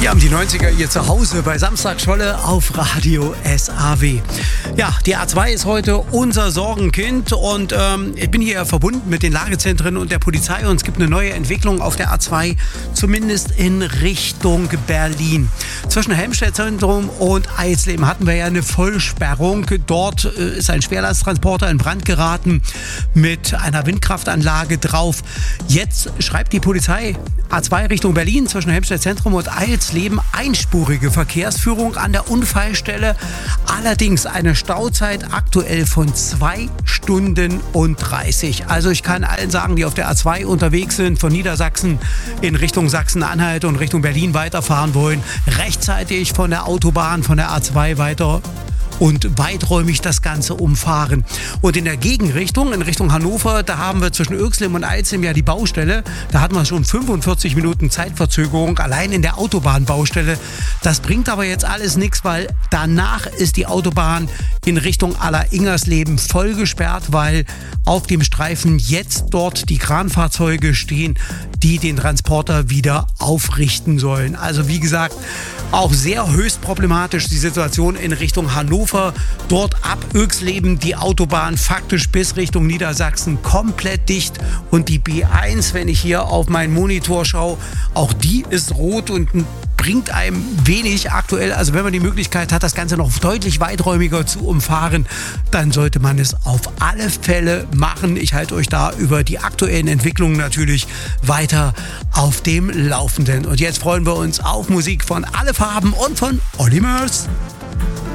Hier haben die 90er ihr Zuhause bei Samstagscholle auf Radio SAW. Ja, die A2 ist heute unser Sorgenkind und ich bin hier verbunden mit den Lagezentren und der Polizei und es gibt eine neue Entwicklung auf der A2, zumindest in Richtung Berlin. Zwischen Helmstedt-Zentrum und Eisleben hatten wir ja eine Vollsperrung. Dort ist ein Schwerlasttransporter in Brand geraten mit einer Windkraftanlage drauf. Jetzt schreibt die Polizei, A2 Richtung Berlin zwischen Helmstedt-Zentrum und Eisleben, einspurige Verkehrsführung an der Unfallstelle. Allerdings eine Stauzeit aktuell von 2 Stunden und 30. Also ich kann allen sagen, die auf der A2 unterwegs sind, von Niedersachsen in Richtung Sachsen-Anhalt und Richtung Berlin weiterfahren wollen, rechtzeitig von der Autobahn, von der A2 weiter und weiträumig das Ganze umfahren. Und in der Gegenrichtung, in Richtung Hannover, da haben wir zwischen Oechsleben und Eisleben ja die Baustelle. Da hatten wir schon 45 Minuten Zeitverzögerung, allein in der Autobahnbaustelle. Das bringt aber jetzt alles nichts, weil danach ist die Autobahn in Richtung Aller-Ingersleben voll gesperrt, weil auf dem Streifen jetzt dort die Kranfahrzeuge stehen, die den Transporter wieder aufrichten sollen. Also wie gesagt, auch sehr höchst problematisch die Situation in Richtung Hannover. Dort ab Oechsleben die Autobahn faktisch bis Richtung Niedersachsen komplett dicht. Und die B1, wenn ich hier auf meinen Monitor schaue, auch die ist rot und bringt einem wenig aktuell. Also wenn man die Möglichkeit hat, das Ganze noch deutlich weiträumiger zu umfahren, dann sollte man es auf alle Fälle machen. Ich halte euch da über die aktuellen Entwicklungen natürlich weiter auf dem Laufenden. Und jetzt freuen wir uns auf Musik von Alle Farben und von Olli Murs.